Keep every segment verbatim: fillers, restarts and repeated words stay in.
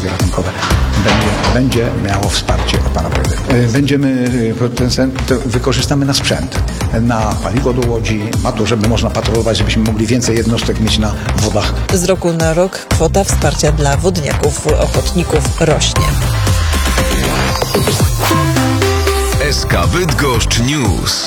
straży ratunkowe będzie, będzie miało wsparcie od pana prezydenta. Będziemy, ten, to wykorzystamy na sprzęt, na paliwo do łodzi, na to, żeby można patrolować, żebyśmy mogli więcej jednostek mieć na wodach. Z roku na rok kwota wsparcia dla wodniaków, ochotników rośnie. S K Bydgoszcz News.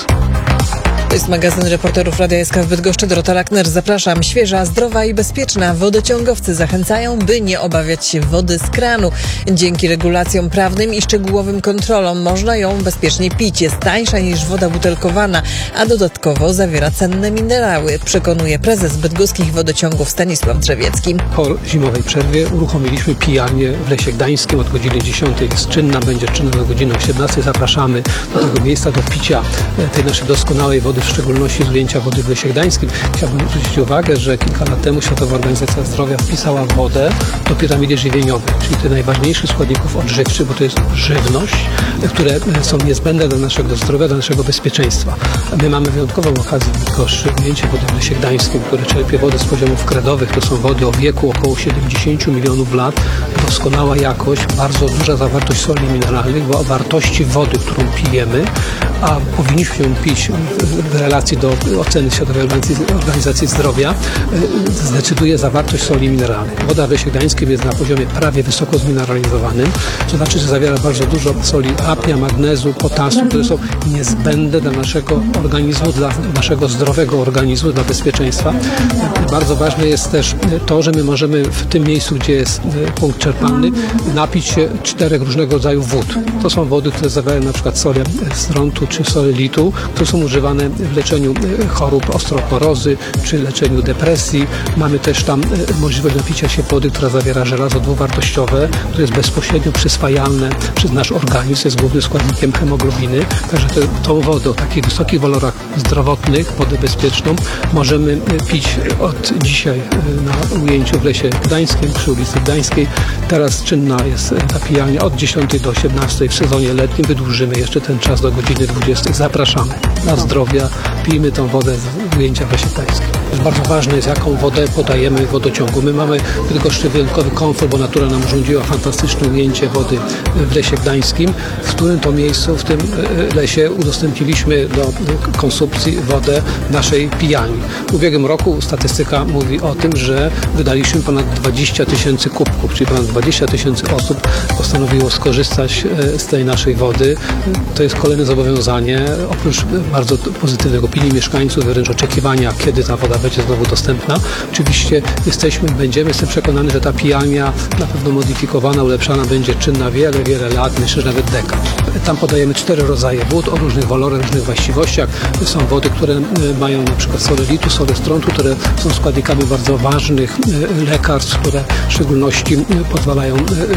To jest magazyn reporterów Radia S K w Bydgoszczy. Dorota Lackner, zapraszam. Świeża, zdrowa i bezpieczna. Wodociągowcy zachęcają, by nie obawiać się wody z kranu. Dzięki regulacjom prawnym i szczegółowym kontrolom można ją bezpiecznie pić. Jest tańsza niż woda butelkowana, a dodatkowo zawiera cenne minerały, przekonuje prezes bydgoskich wodociągów Stanisław Drzewiecki. Po zimowej przerwie uruchomiliśmy pijalnię w Lesie Gdańskim od godziny dziesiątej. Jest czynna, będzie czynna do godziny osiemnastej. Zapraszamy do tego miejsca do picia tej naszej doskonałej wody, w szczególności z ujęcia wody w Lesie Gdańskim. Chciałbym zwrócić uwagę, że kilka lat temu Światowa Organizacja Zdrowia wpisała wodę do piramidy żywieniowej, czyli tych najważniejszych składników odżywczych, bo to jest żywność, które są niezbędne dla naszego zdrowia, dla naszego bezpieczeństwa. My mamy wyjątkową okazję w Bydgoszczy, ujęcie wody w Lesie Gdańskim, które czerpie wodę z poziomów kredowych. To są wody o wieku około siedemdziesięciu milionów lat. Doskonała jakość, bardzo duża zawartość soli mineralnych, bo o wartości wody, którą pijemy, a powinniśmy ją pić w relacji do oceny Światowej Organizacji Zdrowia, zdecyduje zawartość soli mineralnych. Woda w Lesie Gdańskim jest na poziomie prawie wysoko zmineralizowanym, to znaczy, że zawiera bardzo dużo soli apnia, magnezu, potasu, które są niezbędne dla naszego organizmu, dla naszego zdrowego organizmu, dla bezpieczeństwa. Bardzo ważne jest też to, że my możemy w tym miejscu, gdzie jest punkt czerpalny, napić się czterech różnego rodzaju wód. To są wody, które zawierają na przykład solę strontu czy solę litu, które są używane w leczeniu chorób osteoporozy czy leczeniu depresji. Mamy też tam możliwość napicia się wody, która zawiera żelazo dwuwartościowe, które jest bezpośrednio przyswajalne przez nasz organizm, jest głównym składnikiem hemoglobiny. Także te, tą wodę o takich wysokich walorach zdrowotnych, wodę bezpieczną, możemy pić od dzisiaj na ujęciu w Lesie Gdańskim przy ulicy Gdańskiej. Teraz czynna jest ta pijalnia od dziesiątej do osiemnastej w sezonie letnim. Wydłużymy jeszcze ten czas do godziny dwudziestej. Zapraszamy. Na zdrowia, pijmy tą wodę z ujęcia w Lesie Gdańskim. Bardzo ważne jest, jaką wodę podajemy w wodociągu. My mamy w Bydgoszczy wyjątkowy komfort, bo natura nam urządziła fantastyczne ujęcie wody w Lesie Gdańskim, w którym to miejscu, w tym lesie udostępniliśmy do konsumpcji wodę naszej pijalni. W ubiegłym roku statystyka mówi o tym, że wydaliśmy ponad dwadzieścia tysięcy kubków, czyli ponad dwadzieścia tysięcy osób postanowiło skorzystać z tej naszej wody. To jest kolejne zobowiązanie, oprócz bardzo pozytywnych opinii mieszkańców, wręcz oczekiwania, kiedy ta woda będzie znowu dostępna. Oczywiście jesteśmy, będziemy, jestem przekonany, że ta pijalnia na pewno modyfikowana, ulepszana będzie czynna wiele, wiele lat, myślę, że nawet dekad. Tam podajemy cztery rodzaje wód o różnych walorach, różnych właściwościach. Są wody, które mają na przykład solę litu, solę strontu, które są składnikami bardzo ważnych lekarstw, które w szczególności pozwalają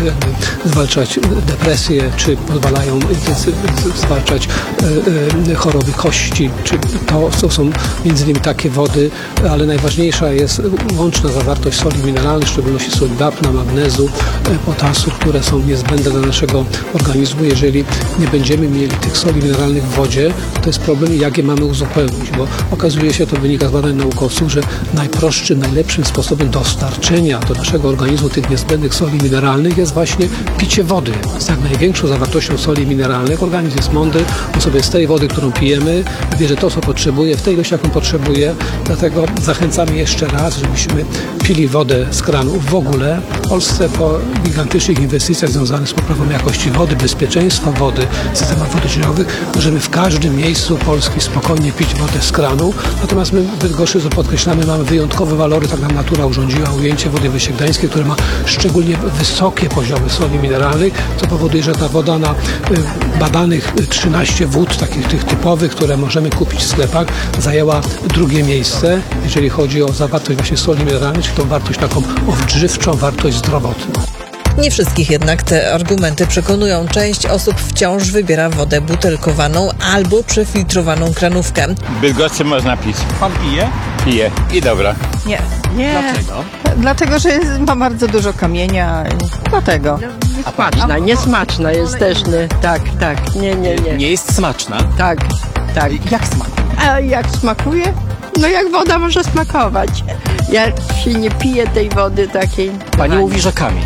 zwalczać depresję, czy pozwalają zwalczać choroby kości, czy to, to są między innymi takie wody, ale najważniejsza jest łączna zawartość soli mineralnych, w szczególności soli wapna, magnezu, potasu, które są niezbędne dla naszego organizmu. Jeżeli nie będziemy mieli tych soli mineralnych w wodzie, to jest problem, jak je mamy uzupełnić, bo okazuje się, to wynika z badań naukowców, że najprostszym, najlepszym sposobem dostarczenia do naszego organizmu tych niezbędnych soli mineralnych jest właśnie picie wody. Z jak największą zawartością soli mineralnych organizm jest mądry, on sobie z tej wody, którą pijemy, bierze to, co potrzebuje, w tej ilości, jaką potrzebuje. Dlatego zachęcamy jeszcze raz, żebyśmy pili wodę z kranu w ogóle. W Polsce po gigantycznych inwestycjach związanych z poprawą jakości wody, bezpieczeństwa wody, systemach wodociągowych, możemy w każdym miejscu Polski spokojnie pić wodę z kranu. Natomiast my w Bydgoszczy, co podkreślamy, mamy wyjątkowe walory, tak nam natura urządziła ujęcie wody w Lesie Gdańskiej, które ma szczególnie wysokie poziomy soli mineralnych, co powoduje, że ta woda na badanych trzynaście wód, takich tych typowych, które możemy kupić w sklepach, zajęła drugie miejsce, jeżeli chodzi o zawartość właśnie soli mineralnej, czyli tą wartość taką odżywczą, wartość zdrowotną. Nie wszystkich jednak te argumenty przekonują. Część osób wciąż wybiera wodę butelkowaną albo przefiltrowaną kranówkę. W Bydgoszczy można pić. Pan pije? Pije. I dobra. Nie. Nie. Dlaczego? Dlatego, że jest, ma bardzo dużo kamienia. Dlatego. Smaczna, niesmaczna jest też, nie. Tak, tak, nie, nie, nie. Nie jest smaczna? Tak, tak. Jak smakuje? A jak smakuje? No jak woda może smakować. Ja się nie piję tej wody takiej. Pani mówi, że kamień.